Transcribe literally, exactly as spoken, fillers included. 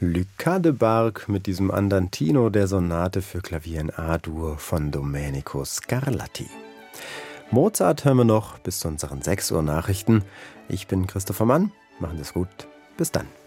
Lucas de Barg mit diesem Andantino der Sonate für Klavier in A-Dur von Domenico Scarlatti. Mozart hören wir noch bis zu unseren sechs Uhr Nachrichten. Ich bin Christopher Mann. Machen Sie es gut. Bis dann.